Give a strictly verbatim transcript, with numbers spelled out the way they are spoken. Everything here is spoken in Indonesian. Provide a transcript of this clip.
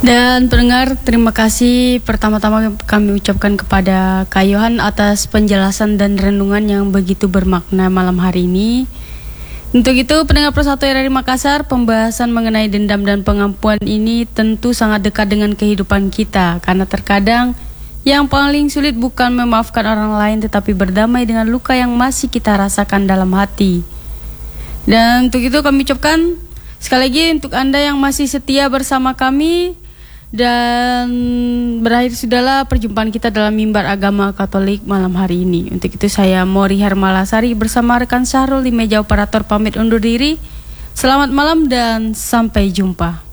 Dan pendengar, terima kasih pertama-tama kami ucapkan kepada Kak Yohan atas penjelasan dan renungan yang begitu bermakna malam hari ini. Untuk itu, pendengar Persatu R R I Makassar, pembahasan mengenai dendam dan pengampuan ini tentu sangat dekat dengan kehidupan kita, karena terkadang yang paling sulit bukan memaafkan orang lain, tetapi berdamai dengan luka yang masih kita rasakan dalam hati. Dan untuk itu kami ucapkan sekali lagi untuk Anda yang masih setia bersama kami, dan berakhir sudahlah perjumpaan kita dalam mimbar agama Katolik malam hari ini. Untuk itu saya Mori Hermalasari bersama rekan Syahrul di meja operator pamit undur diri. Selamat malam dan sampai jumpa.